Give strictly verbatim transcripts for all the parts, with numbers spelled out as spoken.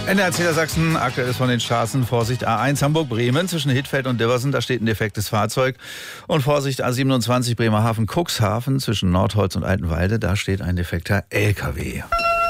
N D R Niedersachsen, aktuell ist von den Straßen. Vorsicht A eins Hamburg-Bremen zwischen Hittfeld und Diversen, da steht ein defektes Fahrzeug. Und Vorsicht A siebenundzwanzig Bremerhaven-Cuxhaven zwischen Nordholz und Altenwalde, da steht ein defekter L K W.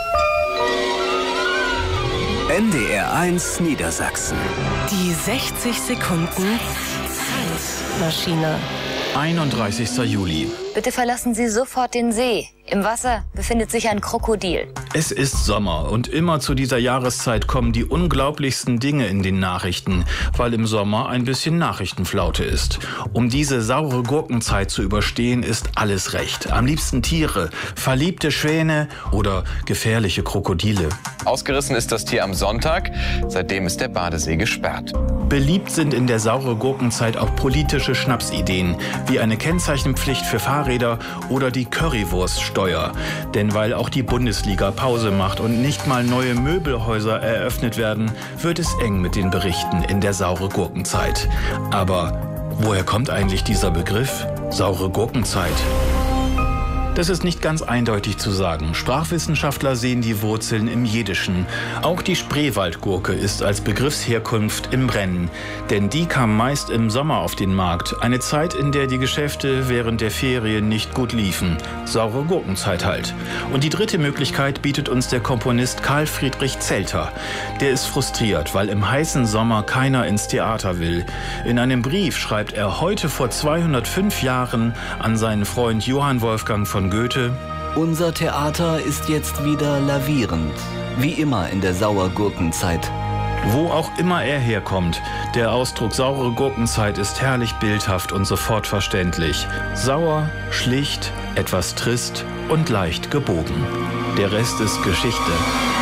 N D R eins Niedersachsen. Die sechzig Sekunden Zeitmaschine. einunddreißigster Juli. Bitte verlassen Sie sofort den See. Im Wasser befindet sich ein Krokodil. Es ist Sommer und immer zu dieser Jahreszeit kommen die unglaublichsten Dinge in den Nachrichten, weil im Sommer ein bisschen Nachrichtenflaute ist. Um diese saure Gurkenzeit zu überstehen, ist alles recht. Am liebsten Tiere, verliebte Schwäne oder gefährliche Krokodile. Ausgerissen ist das Tier am Sonntag. Seitdem ist der Badesee gesperrt. Beliebt sind in der saure Gurkenzeit auch politische Schnapsideen, wie eine Kennzeichenpflicht für Fahrräder oder die Currywurststeuer. Denn weil auch die Bundesliga Pause macht und nicht mal neue Möbelhäuser eröffnet werden, wird es eng mit den Berichten in der saure Gurkenzeit. Aber woher kommt eigentlich dieser Begriff? Saure Gurkenzeit. Das ist nicht ganz eindeutig zu sagen. Sprachwissenschaftler sehen die Wurzeln im Jiddischen. Auch die Spreewaldgurke ist als Begriffsherkunft im Rennen. Denn die kam meist im Sommer auf den Markt. Eine Zeit, in der die Geschäfte während der Ferien nicht gut liefen. Saure Gurkenzeit halt. Und die dritte Möglichkeit bietet uns der Komponist Karl Friedrich Zelter. Der ist frustriert, weil im heißen Sommer keiner ins Theater will. In einem Brief schreibt er heute vor zweihundertfünf Jahren an seinen Freund Johann Wolfgang von Goethe: Unser Theater ist jetzt wieder lavierend, wie immer in der Sauergurkenzeit. Wo auch immer er herkommt, der Ausdruck saure Gurkenzeit ist herrlich bildhaft und sofort verständlich. Sauer, schlicht, etwas trist und leicht gebogen. Der Rest ist Geschichte.